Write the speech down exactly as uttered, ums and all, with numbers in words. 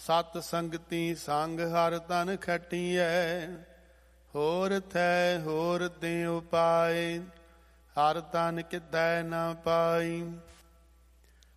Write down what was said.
ਸਤ ਸੰਗਤੀ ਸੰਗ ਹਰ ਤਨ ਖਟੀਐ। ਹੋਰ ਥੈ ਹੋਰ ਤੇ ਉਪਾਏ, ਹਰ ਤਨ ਕਿਤੈ ਨ ਪਾਈ।